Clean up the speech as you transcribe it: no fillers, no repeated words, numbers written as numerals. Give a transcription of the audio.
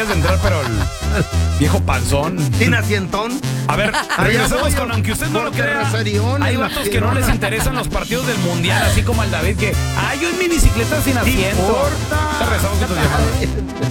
deberías de entrar, pero el viejo panzón. Sin asientón. A ver, regresamos con, aunque usted no lo Porque crea, Rosarión, hay en la vatos que no les fierona. interesan los partidos del mundial, así como al David que, yo en mi bicicleta sin asiento. importa? Regresamos con tus llamadas.